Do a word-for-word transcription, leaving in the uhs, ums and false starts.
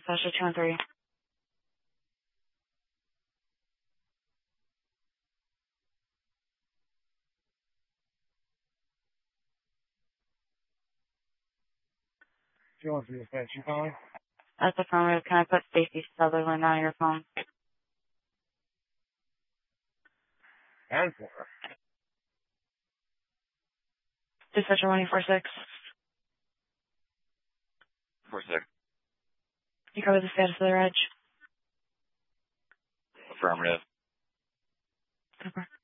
Dispatcher two one three. two one three dispatch, you calling? That's affirmative. Can I put Stacy Sutherland on your phone? And for Dispatcher one eight four six. four six. You cover the status of the reg? Affirmative. Okay.